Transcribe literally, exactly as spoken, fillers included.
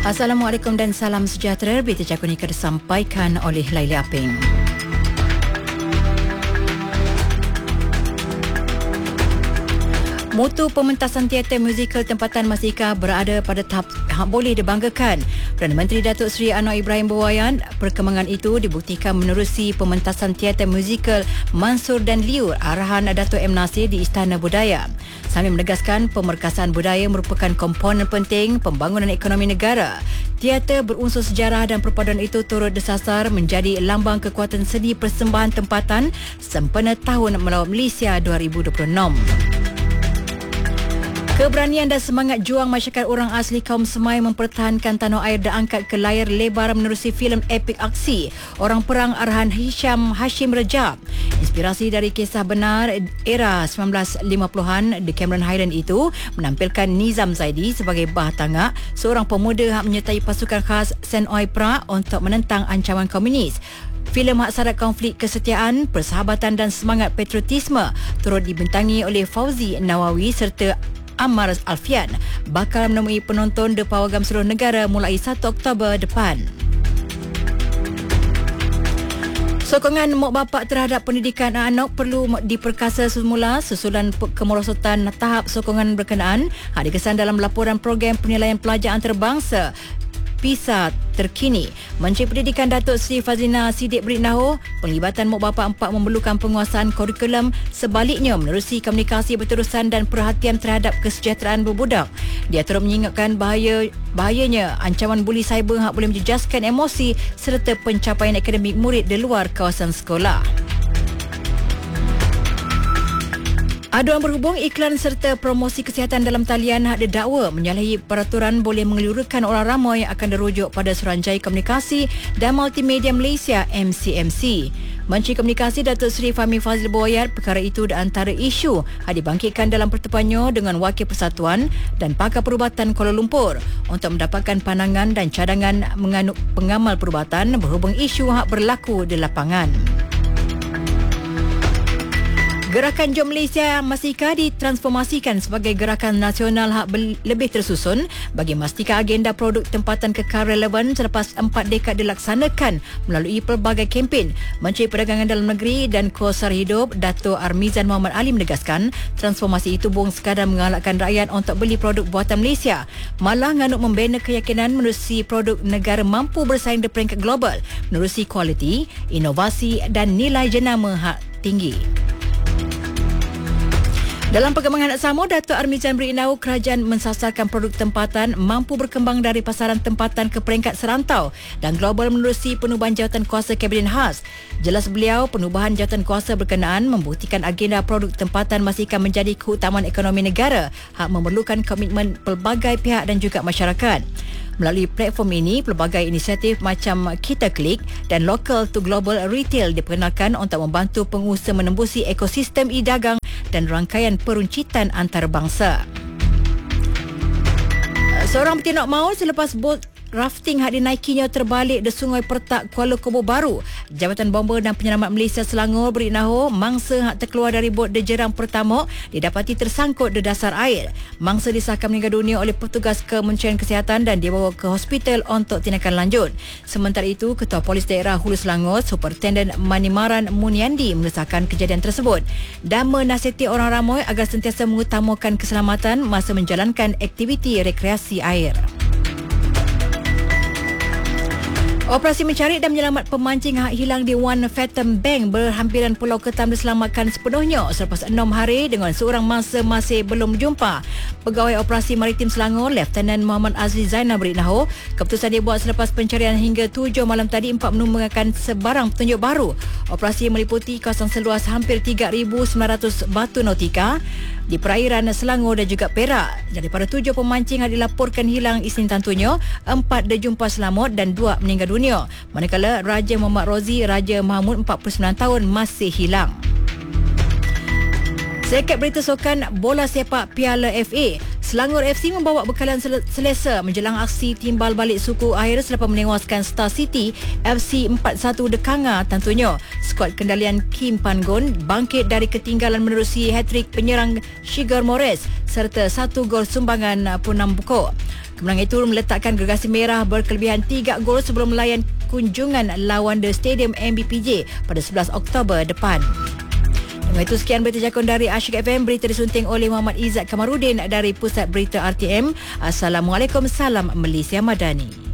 Assalamualaikum dan salam sejahtera. Berita Jago ini disampaikan oleh Laili Aping. Mutu pementasan teater musikal tempatan Masika berada pada tahap yang boleh dibanggakan. Perdana Menteri Datuk Seri Anwar Ibrahim berwayan perkembangan itu dibuktikan menerusi pementasan teater musikal Mansur dan Liur arahan Datuk M. Nasir di Istana Budaya. Sambil menegaskan pemerkasaan budaya merupakan komponen penting pembangunan ekonomi negara. Teater berunsur sejarah dan perpaduan itu turut disasar menjadi lambang kekuatan seni persembahan tempatan sempena Tahun Melawat Malaysia dua ribu dua puluh enam. Keberanian dan semangat juang masyarakat orang asli kaum Semai mempertahankan tanah air diangkat ke layar lebar menerusi filem epik aksi Orang Perang arahan Hisham Hashim Rajab. Inspirasi dari kisah benar era sembilan belas lima puluhan, The Cameron Highland itu menampilkan Nizam Zaidi sebagai bah tangak, seorang pemuda yang menyertai pasukan khas Saint Oi Pra untuk menentang ancaman komunis. Filem hak syarat konflik kesetiaan, persahabatan dan semangat patriotisme turut dibintangi oleh Fauzi Nawawi serta Ammar Alfian bakal menemui penonton di pawagam seluruh negara mulai satu Oktober depan. Sokongan mak bapak terhadap pendidikan anak perlu diperkasa semula susulan kemerosotan tahap sokongan berkenaan. Hal dikesan dalam laporan program penilaian pelajar antarabangsa PISA terkini. Menteri Pendidikan Datuk Seri Fazlina Siddiq beritahu penglibatan mak bapak empat memerlukan penguasaan kurikulum, sebaliknya menerusi komunikasi berterusan dan perhatian terhadap kesejahteraan budak. Dia turut mengingatkan bahaya bahayanya ancaman buli cyber yang boleh menjejaskan emosi serta pencapaian akademik murid di luar kawasan sekolah. Aduan berhubung, iklan serta promosi kesihatan dalam talian hak didakwa menyalahi peraturan boleh mengelirukan orang ramai yang akan dirujuk pada Suruhanjaya Komunikasi dan Multimedia Malaysia M C M C. Menteri Komunikasi Datuk Seri Fahmi Fadzil berwayat perkara itu di antara isu hak dibangkitkan dalam pertemuannya dengan Wakil Persatuan dan Pakar Perubatan Kuala Lumpur untuk mendapatkan pandangan dan cadangan menganut pengamal perubatan berhubung isu hak berlaku di lapangan. Gerakan Jom Malaysia Masika ditransformasikan sebagai gerakan nasional hak lebih tersusun bagi memastikan agenda produk tempatan kekal relevan selepas empat dekad dilaksanakan melalui pelbagai kempen. Menteri Perdagangan Dalam Negeri dan Kos Sara Hidup Dato' Armizan Muhammad Ali menegaskan transformasi itu bukan sekadar mengalahkan rakyat untuk beli produk buatan Malaysia, malah nganut membina keyakinan menerusi produk negara mampu bersaing di peringkat global menerusi kualiti, inovasi dan nilai jenama hak tinggi. Dalam perkembangan yang sama, Dato' Armizan beritahu kerajaan mensasarkan produk tempatan mampu berkembang dari pasaran tempatan ke peringkat serantau dan global menerusi penubuhan jawatan kuasa Kabinet Khas. Jelas beliau, penubuhan jawatan kuasa berkenaan membuktikan agenda produk tempatan masih akan menjadi keutamaan ekonomi negara hak memerlukan komitmen pelbagai pihak dan juga masyarakat. Melalui platform ini, pelbagai inisiatif macam Kita Klik dan Local to Global Retail diperkenalkan untuk membantu pengusaha menembusi ekosistem e-dagang dan rangkaian peruncitan antarabangsa. Seorang petinok maut selepas bot rafting hak dinaikinya terbalik di Sungai Pertak, Kuala Kobo Baru. Jabatan Bomber dan Penyelamat Malaysia Selangor beritahu mangsa hak terkeluar dari bot di Jerang Pertamok didapati tersangkut di dasar air. Mangsa disahkan meninggal dunia oleh petugas Kementerian Kesihatan dan dibawa ke hospital untuk tindakan lanjut. Sementara itu, Ketua Polis Daerah Hulu Selangor, Superintendent Manimaran Muniandi mengesahkan kejadian tersebut dan menasihati orang ramai agar sentiasa mengutamakan keselamatan masa menjalankan aktiviti rekreasi air. Operasi mencari dan menyelamat pemancing hak hilang di One Fathom Bank berhampiran Pulau Ketam diselamatkan sepenuhnya selepas enam hari dengan seorang mangsa masih belum jumpa. Pegawai Operasi Maritim Selangor, Lieutenant Muhammad Azli Zainal beritahu keputusan dibuat selepas pencarian hingga tujuh malam tadi empat menemukan sebarang petunjuk baru. Operasi meliputi kawasan seluas hampir tiga ribu sembilan ratus batu nautika di perairan Selangor dan juga Perak. Daripada tujuh pemancing yang dilaporkan hilang Isnin tentunya, empat dijumpa selamat dan dua meninggal dunia. Manakala Raja Muhammad Rozi Raja Mahmud empat puluh sembilan tahun masih hilang. Seket berita sukan bola sepak Piala F A. Selangor F C membawa bekalan sel- selesa menjelang aksi timbal balik suku akhir selepas menewaskan Star City F C empat satu dekanga tentunya. Skuad kendalian Kim Pan-gon bangkit dari ketinggalan menerusi hat-trick penyerang Shiger Morris serta satu gol sumbangan Pernambuco. Kemenangan itu meletakkan gergasi merah berkelebihan tiga gol sebelum melayan kunjungan lawan The Stadium M B P J pada sebelas Oktober depan. Dengan itu sekian berita jakun dari Asyik F M, berita disunting oleh Muhammad Izzat Kamarudin dari Pusat Berita R T M. Assalamualaikum, salam Malaysia Madani.